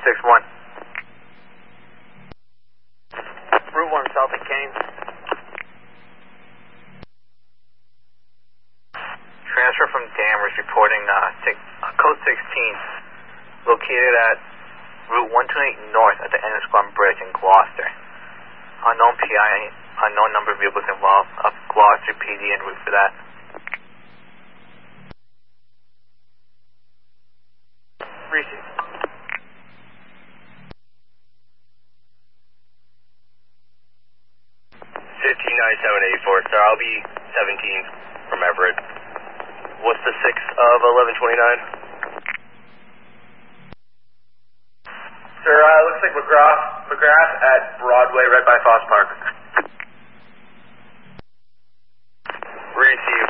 461. Route 1 South of Kane. Transfer from Dammers reporting code 16, located at Route 128 North at the Ennisquam Bridge in Gloucester. Unknown PI, unknown number of vehicles involved. Up Gloucester PD en route for that. Receive. 159784, sir. I'll be 17 from Everett. What's the 6 of 1129? Sir, looks like McGrath at Broadway, right by Foss Park. Receive.